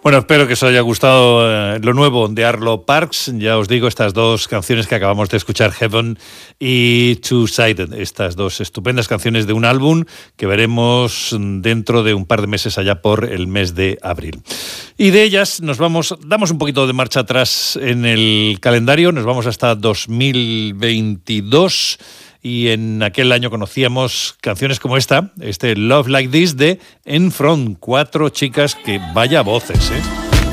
Bueno, espero que os haya gustado lo nuevo de Arlo Parks. Ya os digo, estas dos canciones que acabamos de escuchar, Heaven y Two-Sided, estas dos estupendas canciones de un álbum que veremos dentro de un par de meses, allá por el mes de abril. Y de ellas damos un poquito de marcha atrás en el calendario, nos vamos hasta 2022. Y en aquel año conocíamos canciones como este Love Like This de En Front, 4 chicas que vaya voces, ¿eh?